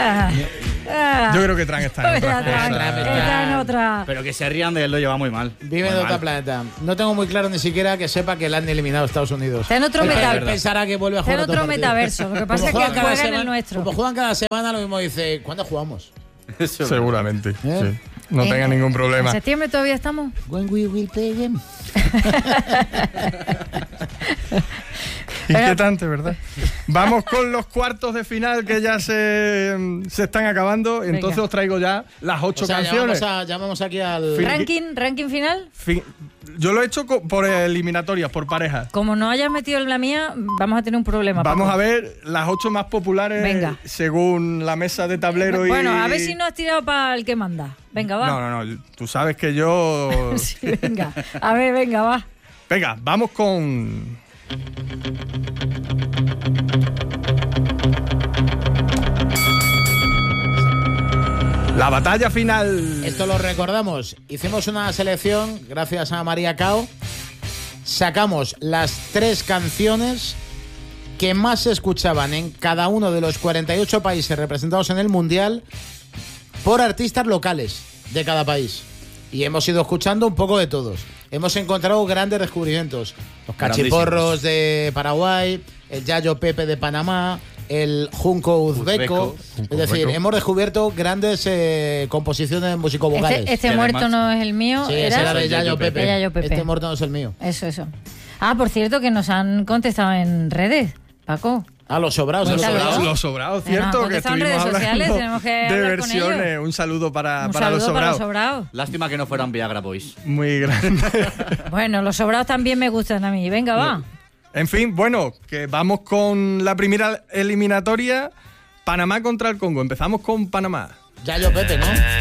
Yo creo que Trump está en otras cosas. Está en otra. Pero que se rían de él lo lleva muy mal. Vive en otro planeta. No tengo muy claro ni siquiera que sepa que le han eliminado a Estados Unidos. Está en otro metaverso. Pensará que vuelve a Está jugar en otro metaverso. Lo que pasa es que juega en el nuestro. Como juegan cada semana, lo mismo dice, ¿cuándo jugamos? Seguramente, sí. No tenga ningún problema. ¿En septiembre todavía estamos? When we will play again. Inquietante, ¿verdad? Vamos con los cuartos de final que ya se están acabando. Entonces Venga. os traigo ya las 8 canciones. Llamamos aquí al... ¿Ranking final? Yo lo he hecho por eliminatorias, por parejas. Como no hayas metido en la mía, vamos a tener un problema. Vamos Paco. a ver las 8 más populares. Venga. Según la mesa de tablero. Bueno, a ver si no has tirado para el que manda. Venga, va. No. Tú sabes que yo... Sí, venga. A ver, venga, va. Venga, vamos con... la batalla final. Esto lo recordamos. Hicimos una selección gracias a María Cao. Sacamos las 3 canciones que más se escuchaban en cada uno de los 48 países representados en el Mundial por artistas locales de cada país. Y hemos ido escuchando un poco de todos. Hemos encontrado grandes descubrimientos. Los cachiporros de Paraguay, el Yayo Pepe de Panamá, el Junco Uzbeko. Es decir, hemos descubierto grandes composiciones musicovocales. Este muerto no es el mío. Sí, ese era de Yayo Pepe. Yayo Pepe. Este muerto no es el mío. Eso. Ah, por cierto, que nos han contestado en redes, Paco. Ah, los sobrados. Los sobrados, cierto, que estuvimos estuvimos en redes sociales, hablando tenemos que de hablar con versiones. ellos. Un saludo para Un los saludo para sobrados. los sobrados. Lástima que no fueran Viagra Boys. Muy grande. Bueno, los sobrados también me gustan a mí. Venga, va. En fin, bueno, que vamos con la primera eliminatoria. Panamá contra el Congo. Empezamos con Panamá. Yayo Pepe, ¿no?